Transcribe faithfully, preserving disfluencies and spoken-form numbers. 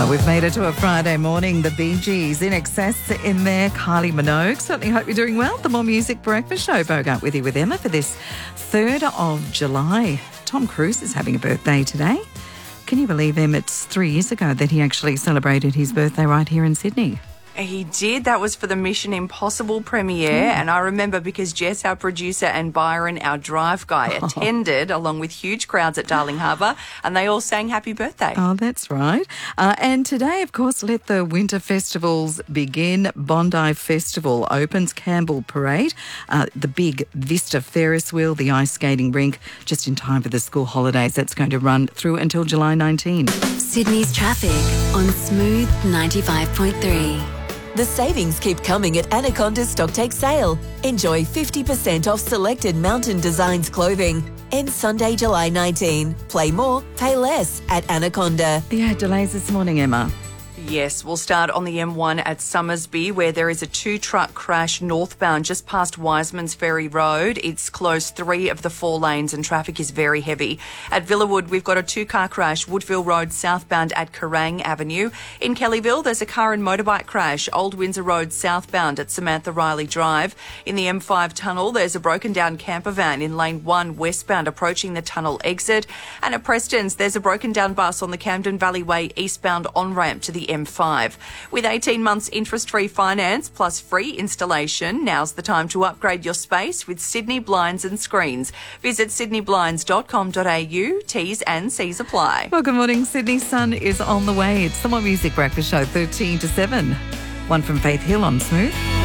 We've made it to a Friday morning. The Bee Gees, In Excess in there, Kylie Minogue. Certainly hope you're doing well. The More Music Breakfast Show. Bogart with you with Emma for this third of July. Tom Cruise is having a birthday today. Can you believe him? It's three years ago that he actually celebrated his birthday right here in Sydney. He did. That was for the Mission Impossible premiere. Mm. And I remember because Jess, our producer, and Byron, our drive guy, Oh. attended along with huge crowds at Darling Harbour, and they all sang happy birthday. Oh, that's right. Uh, and today, of course, let the winter festivals begin. Bondi Festival opens, Campbell Parade, uh, the big Vista Ferris wheel, the ice skating rink, just in time for the school holidays. That's going to run through until July nineteenth. Sydney's traffic on Smooth ninety-five point three. The savings keep coming at Anaconda's Stocktake sale. Enjoy fifty percent off selected Mountain Designs clothing. Ends Sunday, July nineteenth. Play more, pay less at Anaconda. Yeah, delays this morning, Emma. Yes, we'll start on the M one at Summersby, where there is a two-truck crash northbound just past Wiseman's Ferry Road. It's closed three of the four lanes and traffic is very heavy. At Villawood, we've got a two-car crash, Woodville Road southbound at Kerrang Avenue. In Kellyville, there's a car and motorbike crash, Old Windsor Road southbound at Samantha Riley Drive. In the M five tunnel, there's a broken-down camper van in lane one westbound approaching the tunnel exit. And at Preston's, there's a broken-down bus on the Camden Valley Way eastbound on-ramp to the M five. With eighteen months interest-free finance plus free installation, now's the time to upgrade your space with Sydney Blinds and Screens. Visit sydney blinds dot com dot a u. T's and C's apply. Well, good morning. Sydney sun is on the way. It's the More Music Breakfast Show, thirteen to seven. One from Faith Hill on Smooth.